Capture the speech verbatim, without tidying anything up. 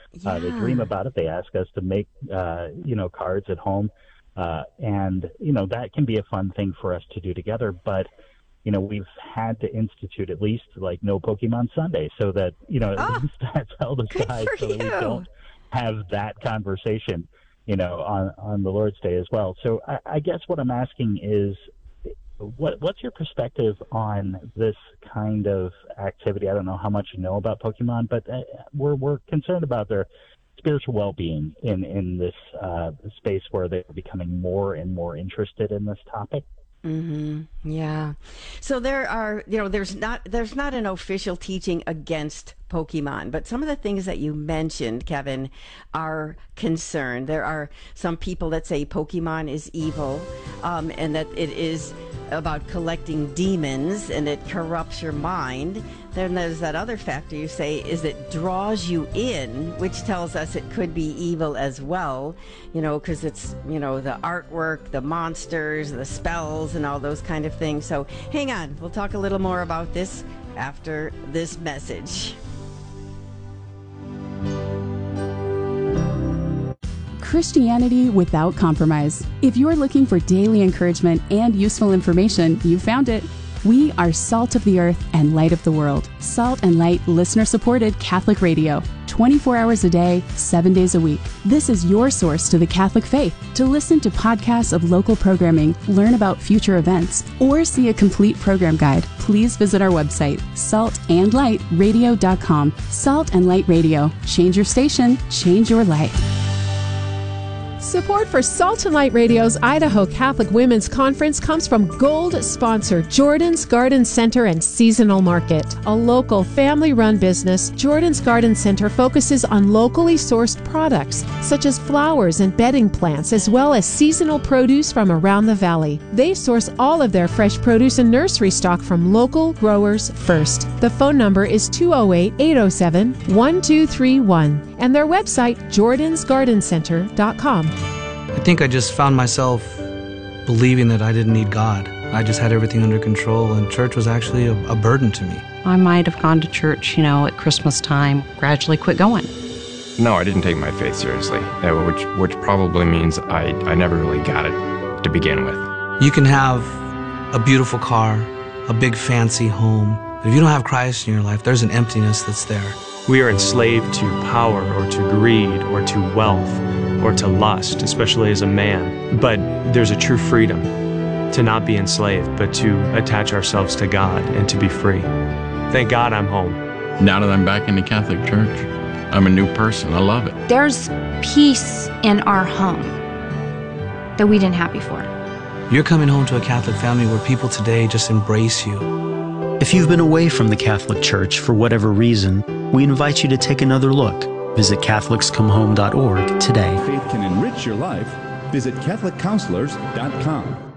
Yeah. Uh, they dream about it. They ask us to make, uh, you know, cards at home. Uh, and, you know, that can be a fun thing for us to do together. But, you know, we've had to institute at least like no Pokemon Sunday so that, you know, at Oh, least that's held aside so that we you. don't have that conversation, you know, on, on the Lord's Day as well. So I, I guess what I'm asking is, what what's your perspective on this kind of activity? I don't know how much you know about Pokemon, but uh, we're we're concerned about their spiritual well-being in in this uh, space where they're becoming more and more interested in this topic. Mm-hmm. Yeah. So there are, you know, there's not there's not an official teaching against Pokemon, but some of the things that you mentioned, Kevin, are concerned. There are some people that say Pokemon is evil, um, and that it is about collecting demons and it corrupts your mind. Then there's that other factor you say is it draws you in, which tells us it could be evil as well, you know, because it's, you know, the artwork, the monsters, the spells, and all those kind of things. So hang on, we'll talk a little more about this after this message. Christianity without compromise. If you're looking for daily encouragement and useful information, you found it. We are Salt of the Earth and Light of the World. Salt and Light listener-supported Catholic radio. twenty-four hours a day, seven days a week. This is your source to the Catholic faith. To listen to podcasts of local programming, learn about future events, or see a complete program guide, please visit our website, salt and light radio dot com. Salt and Light Radio. Change your station, change your life. Support for Salt and Light Radio's Idaho Catholic Women's Conference comes from Gold sponsor Jordan's Garden Center and Seasonal Market. A local family-run business, Jordan's Garden Center focuses on locally sourced products such as flowers and bedding plants, as well as seasonal produce from around the valley. They source all of their fresh produce and nursery stock from local growers first. The phone number is two oh eight, eight oh seven, one two three one and their website, jordans garden center dot com. I think I just found myself believing that I didn't need God. I just had everything under control, and church was actually a, a burden to me. I might have gone to church, you know, at Christmas time, gradually quit going. No, I didn't take my faith seriously, uh, which which probably means I, I never really got it to begin with. You can have a beautiful car, a big fancy home, but if you don't have Christ in your life, there's an emptiness that's there. We are enslaved to power or to greed or to wealth or to lust, especially as a man. But there's a true freedom to not be enslaved, but to attach ourselves to God and to be free. Thank God I'm home. Now that I'm back in the Catholic Church, I'm a new person. I love it. There's peace in our home that we didn't have before. You're coming home to a Catholic family where people today just embrace you. If you've been away from the Catholic Church for whatever reason, we invite you to take another look. Visit catholics come home dot org today. Faith can enrich your life. Visit catholic counselors dot com.